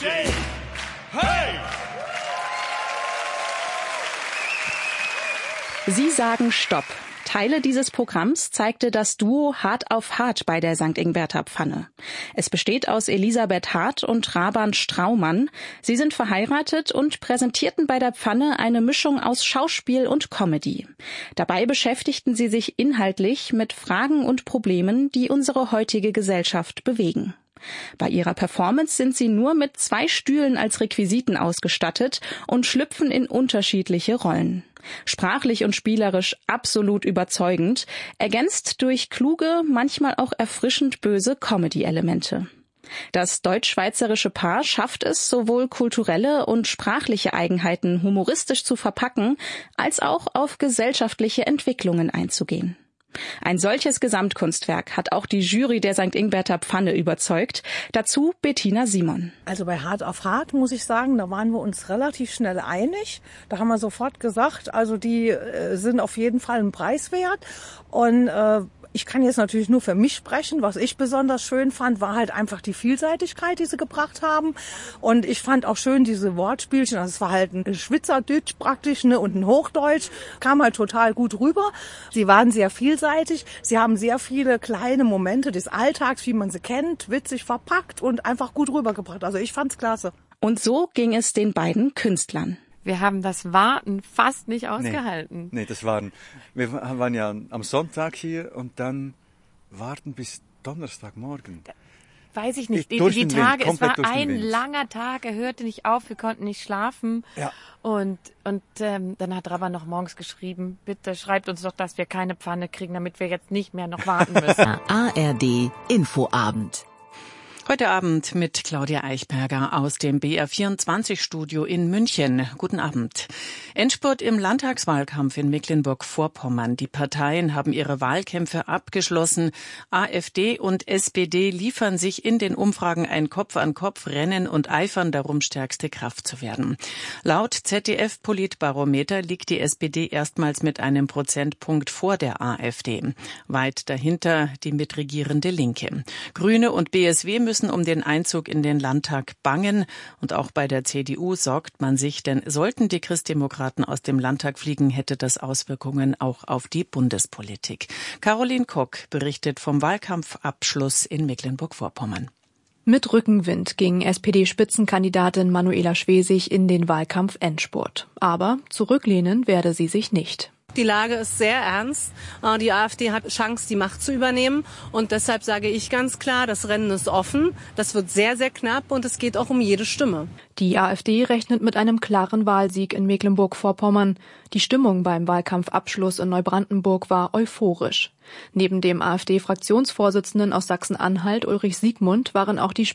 AfD. Hey! Sie sagen Stopp. Teile dieses Programms zeigte das Duo Hart auf Hart bei der St. Ingbert Pfanne. Es besteht aus Elisabeth Hart und Raban Straumann. Sie sind verheiratet und präsentierten bei der Pfanne eine Mischung aus Schauspiel und Comedy. Dabei beschäftigten sie sich inhaltlich mit Fragen und Problemen, die unsere heutige Gesellschaft bewegen. Bei ihrer Performance sind sie nur mit 2 Stühlen als Requisiten ausgestattet und schlüpfen in unterschiedliche Rollen. Sprachlich und spielerisch absolut überzeugend, ergänzt durch kluge, manchmal auch erfrischend böse Comedy-Elemente. Das deutsch-schweizerische Paar schafft es, sowohl kulturelle und sprachliche Eigenheiten humoristisch zu verpacken, als auch auf gesellschaftliche Entwicklungen einzugehen. Ein solches Gesamtkunstwerk hat auch die Jury der St. Ingberter Pfanne überzeugt. Dazu Bettina Simon. Also bei Hart auf Hart muss ich sagen, da waren wir uns relativ schnell einig. Da haben wir sofort gesagt, also die sind auf jeden Fall einen Preis wert. Und ich kann jetzt natürlich nur für mich sprechen. Was ich besonders schön fand, war halt einfach die Vielseitigkeit, die sie gebracht haben. Und ich fand auch schön diese Wortspielchen. Also es war halt ein Schweizerdeutsch praktisch, ne, und ein Hochdeutsch. Kam halt total gut rüber. Sie waren sehr vielseitig. Sie haben sehr viele kleine Momente des Alltags, wie man sie kennt, witzig verpackt und einfach gut rübergebracht. Also ich fand's klasse. Und so ging es den beiden Künstlern. Wir haben das Warten fast nicht ausgehalten. Nee, das Warten. Wir waren ja am Sonntag hier und dann warten bis Donnerstagmorgen. Weiß ich nicht. Die Tage, es war ein langer Tag, er hörte nicht auf, wir konnten nicht schlafen. Ja. Und dann hat Raban noch morgens geschrieben, bitte schreibt uns doch, dass wir keine Pfanne kriegen, damit wir jetzt nicht mehr noch warten müssen. ARD Infoabend. Heute Abend mit Claudia Eichberger aus dem BR24-Studio in München. Guten Abend. Endspurt im Landtagswahlkampf in Mecklenburg-Vorpommern. Die Parteien haben ihre Wahlkämpfe abgeschlossen. AfD und SPD liefern sich in den Umfragen ein Kopf-an-Kopf-Rennen und eifern darum, stärkste Kraft zu werden. Laut ZDF-Politbarometer liegt die SPD erstmals mit einem Prozentpunkt vor der AfD. Weit dahinter die mitregierende Linke. Grüne und BSW müssen um den Einzug in den Landtag bangen. Und auch bei der CDU sorgt man sich, denn sollten die Christdemokraten aus dem Landtag fliegen, hätte das Auswirkungen auch auf die Bundespolitik. Caroline Kock berichtet vom Wahlkampfabschluss in Mecklenburg-Vorpommern. Mit Rückenwind ging SPD-Spitzenkandidatin Manuela Schwesig in den Wahlkampf-Endspurt. Aber zurücklehnen werde sie sich nicht. Die Lage ist sehr ernst. Die AfD hat Chance, die Macht zu übernehmen. Und deshalb sage ich ganz klar, das Rennen ist offen. Das wird sehr, sehr knapp und es geht auch um jede Stimme. Die AfD rechnet mit einem klaren Wahlsieg in Mecklenburg-Vorpommern. Die Stimmung beim Wahlkampfabschluss in Neubrandenburg war euphorisch. Neben dem AfD-Fraktionsvorsitzenden aus Sachsen-Anhalt, Ulrich Siegmund, waren auch die